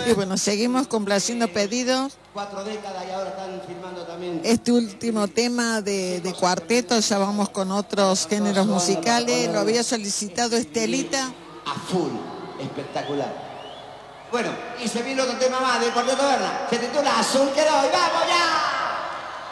Y bueno, seguimos complaciendo pedidos. 4 décadas y ahora están filmando también. Este último tema de cuarteto, ya vamos con otros géneros musicales. Lo había solicitado Estelita. A full, espectacular. Bueno, y se viene otro tema más de Cuarteto Berna. Se titula Azul quedó y vamos ya.